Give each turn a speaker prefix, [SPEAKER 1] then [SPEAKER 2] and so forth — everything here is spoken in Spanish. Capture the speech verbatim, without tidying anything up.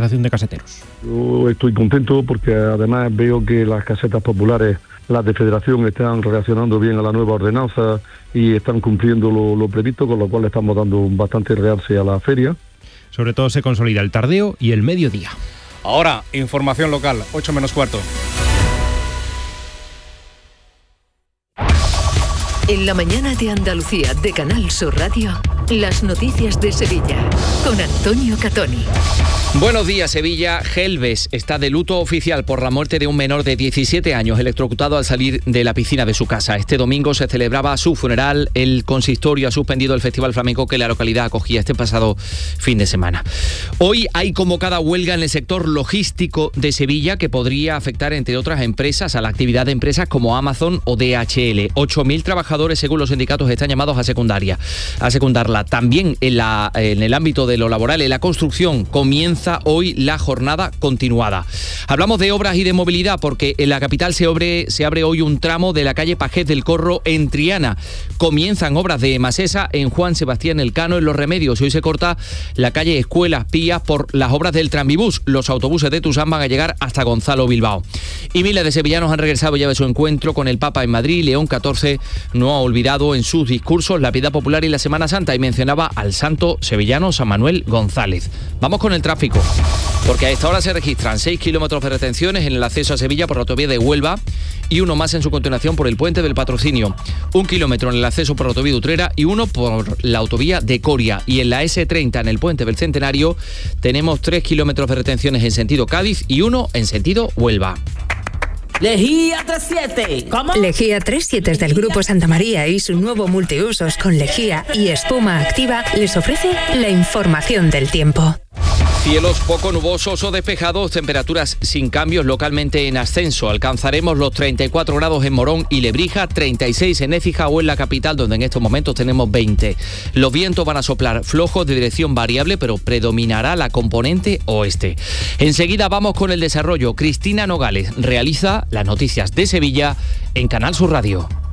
[SPEAKER 1] Federación de Caseteros.
[SPEAKER 2] Yo estoy contento porque además veo que las casetas populares, las de Federación, están reaccionando bien a la nueva ordenanza y están cumpliendo lo, lo previsto, con lo cual estamos dando bastante realce a la feria.
[SPEAKER 1] Sobre todo se consolida el tardeo y el mediodía.
[SPEAKER 3] Ahora, información local, ocho menos cuarto.
[SPEAKER 4] En la mañana de Andalucía de Canal Sur Radio, las noticias de Sevilla con Antonio Catoni.
[SPEAKER 5] Buenos días, Sevilla. Gelbes está de luto oficial por la muerte de un menor de diecisiete años electrocutado al salir de la piscina de su casa. Este domingo se celebraba su funeral. El consistorio ha suspendido el Festival Flamenco que la localidad acogía este pasado fin de semana. Hoy hay convocada huelga en el sector logístico de Sevilla que podría afectar, entre otras empresas, a la actividad de empresas como Amazon o D H L. ocho mil trabajadores, según los sindicatos, están llamados a secundaria, a secundarla. También en, la, en el ámbito de lo laboral, en la construcción, comienza hoy la jornada continuada. Hablamos de obras y de movilidad porque en la capital se abre, se abre hoy un tramo de la calle Pajés del Corro en Triana. Comienzan obras de Masesa en Juan Sebastián Elcano en Los Remedios. Hoy se corta la calle Escuelas Pías por las obras del Tranvibús. Los autobuses de Tusán van a llegar hasta Gonzalo Bilbao. Y miles de sevillanos han regresado ya de su encuentro con el Papa en Madrid. León catorce no ha olvidado en sus discursos la piedad popular y la Semana Santa y mencionaba al santo sevillano San Manuel González. Vamos con el tráfico, porque a esta hora se registran seis kilómetros de retenciones en el acceso a Sevilla por la autovía de Huelva y uno más en su continuación por el puente del Patrocinio. Un kilómetro en el acceso por la autovía de Utrera y uno por la autovía de Coria. Y en la ese treinta en el puente del Centenario tenemos tres kilómetros de retenciones en sentido Cádiz y uno en sentido Huelva.
[SPEAKER 6] Lejía treinta y siete. ¿Cómo?
[SPEAKER 7] Lejía treinta y siete es del Grupo Santa María y su nuevo multiusos con lejía y espuma activa les ofrece la información del tiempo.
[SPEAKER 5] Cielos poco nubosos o despejados, temperaturas sin cambios, localmente en ascenso. Alcanzaremos los treinta y cuatro grados en Morón y Lebrija, treinta y seis en Écija o en la capital, donde en estos momentos tenemos veinte. Los vientos van a soplar flojos de dirección variable, pero predominará la componente oeste. Enseguida vamos con el desarrollo. Cristina Nogales realiza las noticias de Sevilla en Canal Sur Radio.